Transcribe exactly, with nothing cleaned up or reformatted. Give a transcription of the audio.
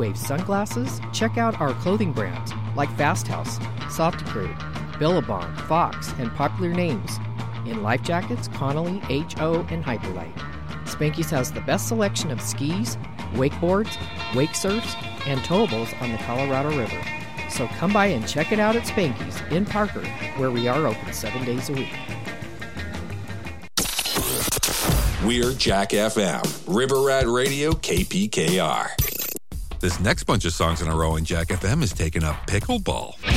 Heatwave sunglasses, check out our clothing brands like Fast House, Softicrew, Billabong, Fox, and popular names. In life jackets, Connolly, H O, and Hyperlite. Spanky's has the best selection of skis, wakeboards, wake surfs, and towables on the Colorado River. So come by and check it out at Spanky's in Parker, where we are open seven days a week. We're Jack F M, River Rat Radio, K P K R. This next bunch of songs in a row in Jack F M is taking up pickleball.